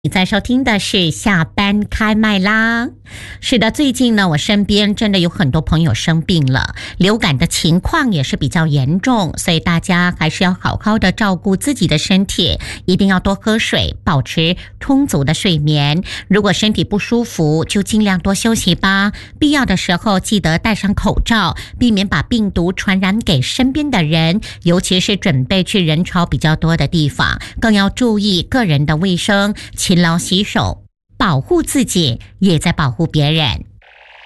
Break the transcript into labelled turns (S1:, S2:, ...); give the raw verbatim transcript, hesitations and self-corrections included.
S1: 你在收听的是下班开麦啦。是的，最近呢，我身边真的有很多朋友生病了，流感的情况也是比较严重，所以大家还是要好好的照顾自己的身体，一定要多喝水，保持充足的睡眠。如果身体不舒服，就尽量多休息吧。必要的时候记得戴上口罩，避免把病毒传染给身边的人，尤其是准备去人潮比较多的地方，更要注意个人的卫生，勤劳洗手，保护自己，也在保护别人。